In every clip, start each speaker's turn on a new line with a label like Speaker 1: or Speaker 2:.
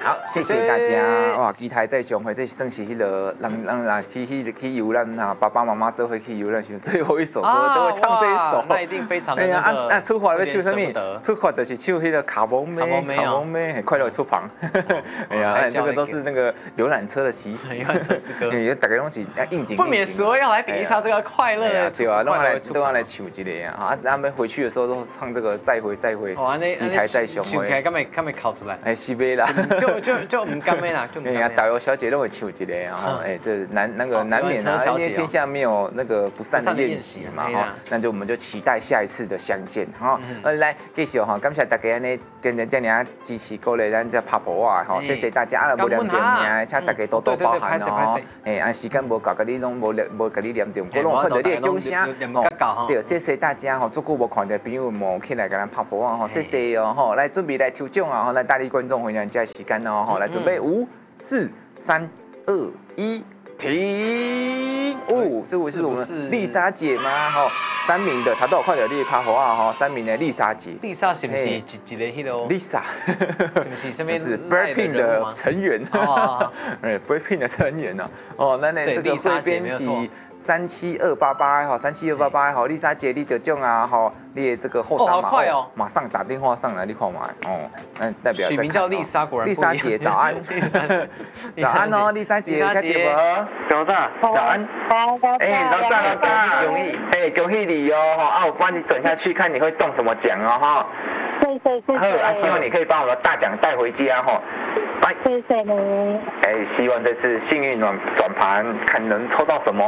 Speaker 1: 好，谢谢大家哇！期待再上回，这算是迄个让去游览啊，爸爸妈妈做回去游览时最后一首歌都会唱这一首，
Speaker 2: 那一定非常的
Speaker 1: 哎呀，
Speaker 2: 那个。
Speaker 1: 出发要唱什么？出发就是唱迄个卡蒙妹，快乐出旁。哎呀，这个都是那个游览车的习俗。
Speaker 2: 游览车诗歌，
Speaker 1: 大家拢是应景。
Speaker 2: 不免说要来比一下这个快乐的。
Speaker 1: 对啊，都要来唱一个啊！他们回去的时候都唱这个再会。
Speaker 2: 哇，那
Speaker 1: 题材再雄伟，
Speaker 2: 敢没考出来？
Speaker 1: 哎，是呗啦，
Speaker 2: 就唔甘咩啦，就唔甘。
Speaker 1: 哎呀，导游小姐都会唱一个，然后哎，这难免啊，因为天下没有那个不散的宴席嘛哈，那我们就期待下一次的相见哈。来继续哈，感谢大家呢，真正支持鼓励咱这拍婆啊哈，谢谢大家啊，无念着名，请大家多多包涵哦。哎，时间无够，甲你拢无甲你念着，我拢看到你的掌声哦。对，谢谢大家哈，足久无看到朋友们起来甲咱拍婆啊哈，谢谢哦哈，来准备来抽奖啊哈，来大力观众回娘家时间哦哈，来准备5、4、3、2、1，停！哦，这位是我们丽莎姐吗？哈，3名的，她都有看到你的拍婆啊哈，3名的丽莎姐。丽
Speaker 2: 莎是不是一个迄个
Speaker 1: ？Lisa，
Speaker 2: 是不是？这边
Speaker 1: 是 Blackpink 的成员。哦，Blackpink 的成员呢？哦，那这个汇编是37288哈，37288哈，丽莎姐你得奖啊哈，你的这个后三码哦，马上打电话上来，你看嘛哦，代表
Speaker 2: 取名叫丽莎，果然
Speaker 1: 丽莎姐早安，早安哦，丽莎姐，
Speaker 2: 丽莎姐，
Speaker 1: 早上早安，哎，老早，恭喜，哎，恭喜你哦哈，啊，我帮你转下去，看你会中什么奖哦哈。
Speaker 3: 谢谢。
Speaker 1: 好，希望你可以把我们的大奖带回家哈。拜。
Speaker 3: 谢谢你。
Speaker 1: 哎，希望这次幸运转盘，看能抽到什么。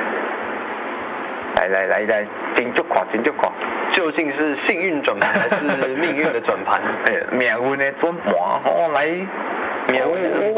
Speaker 1: 来，金就垮，
Speaker 4: 究竟是幸运转盘还是命运的转盘？
Speaker 1: 哎，命运的转盘哦，来，命运。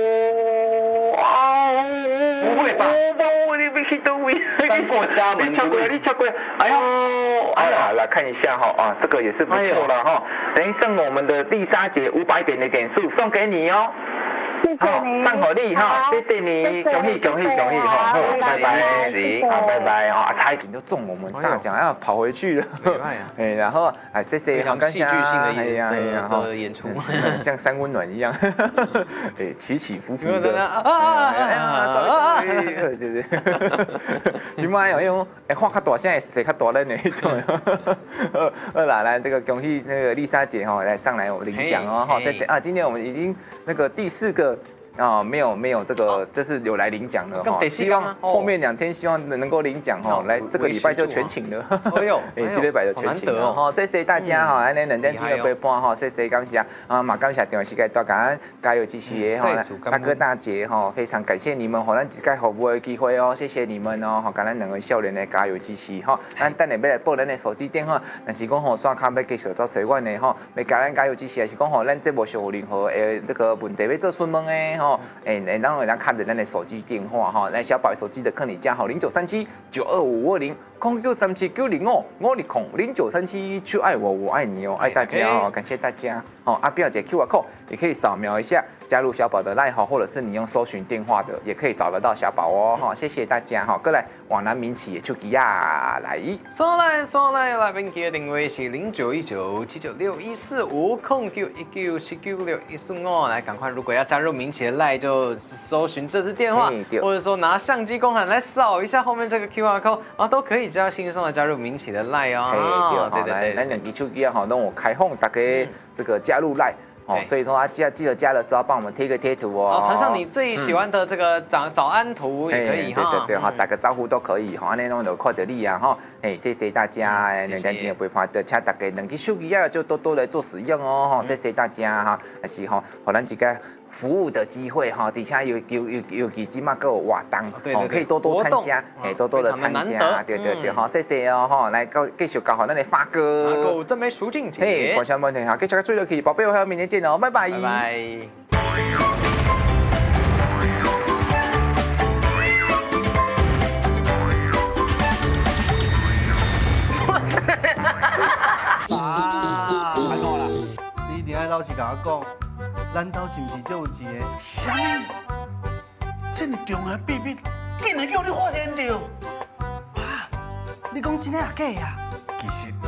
Speaker 2: 不会吧？
Speaker 1: 你别去到位，
Speaker 2: 三过家门，
Speaker 1: 你跳过来，哎呀，来看一下哈啊，这个也是不错了哈，等于送我们的丽莎姐500点的点数送给你哦。好，上好利哈，谢谢你，恭喜哈，拜拜，好，拜拜啊，差一点就中我们大奖，要跑回去了，哎，然后哎，谢谢，
Speaker 2: 非常戏剧性的演出，
Speaker 1: 像三温暖一样，哎，起起伏伏的，对，今晚有用，哎，画较大，现在谁较大了呢？来，这个恭喜那个丽莎姐哈，来上来我领奖哦，哈，谢谢啊，今天我们已经那个第4个。啊，没有这个，这是有来领奖的哈，希望后面2天希望能够领奖哈，来这个礼拜就全请了，哎呦，这礼拜就全请了哈，谢谢大家哈，安尼人家今日陪伴哈，谢谢感谢啊，嘛感谢电话时间大感恩加油支持的哈，大哥大姐哈，非常感谢你们，咱一届服务的机会哦，谢谢你们哦，感恩2位少年的加油支持哈，咱等下要来报咱的手机电话，但是讲吼刷卡要继续做找阮的哈，要咱加油支持，还是讲吼咱节目上有任何这个问题要做询问的哈。哎，然后人看着咱的手机电话哈，来小宝手机的客你加号0937925520 0937905520去爱我，我爱你哦，爱大家哦，感谢大家哦。阿表姐 QR code 也可以扫描一下，加入小宝的赖哈，或者是你用搜寻电话的，也可以找得到小宝哦哈。谢谢大家哈，过来往南民企也出吉呀来。
Speaker 2: 送来，来宾的定位是091976145091979615，来赶快，如果要加入民企的赖就搜寻这支电话，或者说拿相机公函来扫一下后面这个 QR code 啊，都可以这样轻松的加入民企的赖哦。
Speaker 1: 对，咱2支手机哈，让我开放大家这个加入赖。哦，所以说记得加的时候帮我们贴个贴图哦，
Speaker 2: 传上你最喜欢的这个早安图也可以哈，
Speaker 1: 对哈，打个招呼都可以哈，那种就看到你啊哈，哎，谢谢大家，人家今天陪伴的，请大家2支手机就多来做使用哦哈，谢谢大家哈，还是哈，给咱一个服务的机会哈，底下尤其今嘛各有活动，哦，可以多参加，哎，多的参加，对，好，谢谢哦哈，来继续搞好咱的发哥，
Speaker 2: 真没赎金钱，
Speaker 1: 关心问题哈，继续追落去，宝贝，我还有明天见哦，拜拜。
Speaker 5: 安怎啦？你一定要老实甲我讲，咱兜是毋是就有钱的？啥物？这么重要秘密，竟然叫你发现到！爸，你讲真的啊假呀？其实。